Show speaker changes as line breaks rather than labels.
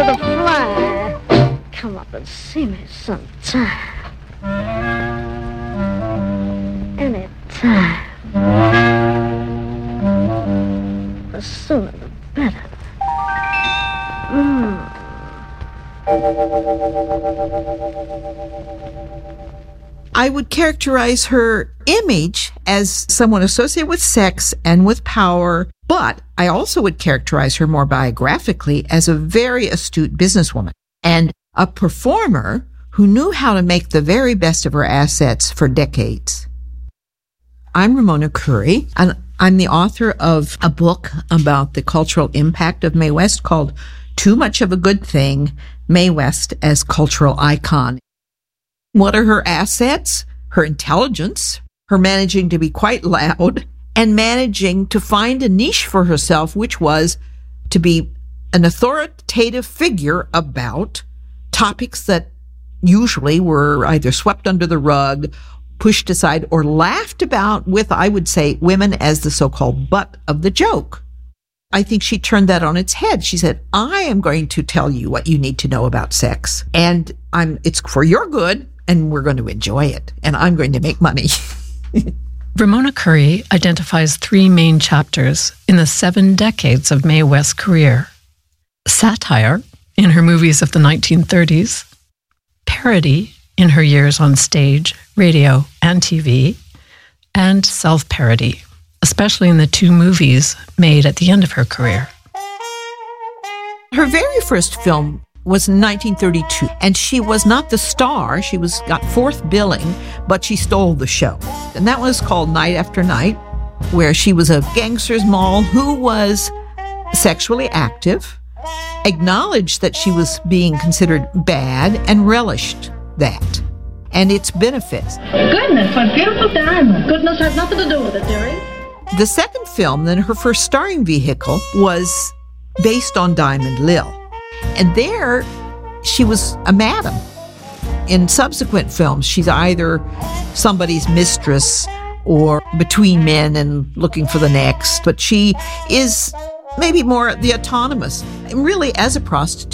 butterfly, come up and see me sometime. Anytime. The sooner the better.
I would characterize her image as someone associated with sex and with power, but I also would characterize her more biographically as a very astute businesswoman and a performer who knew how to make the very best of her assets for decades. I'm Ramona Curry, and I'm the author of a book about the cultural impact of Mae West called Too Much of a Good Thing, Mae West as Cultural Icon. What are her assets? Her intelligence, her managing to be quite loud, and managing to find a niche for herself, which was to be an authoritative figure about topics that usually were either swept under the rug, pushed aside, or laughed about with, I would say, women as the so-called butt of the joke. I think she turned that on its head. She said, I am going to tell you what you need to know about sex, and it's for your good, and we're going to enjoy it, and I'm going to make money.
Ramona Curry identifies 3 main chapters in the 7 decades of Mae West's career. Satire, in her movies of the 1930s, parody in her years on stage, radio, and TV, and self-parody, especially in the 2 movies made at the end of her career.
Her very first film was in 1932, and she was not the star. She got 4th billing, but she stole the show. And that was called Night After Night, where she was a gangster's moll who was sexually active, acknowledged that she was being considered bad, and relished that and its benefits.
Goodness, what beautiful diamond. Goodness had nothing to do with it, dearie.
The second film, then her first starring vehicle, was based on Diamond Lil. And there, she was a madam. In subsequent films, she's either somebody's mistress or between men and looking for the next. But she is maybe more the autonomous, really as a prostitute.